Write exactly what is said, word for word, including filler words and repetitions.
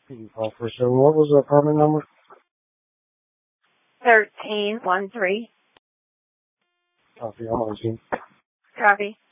five four seven. What was the apartment number? Thirteen one three. Copy. I'm on scene. Copy.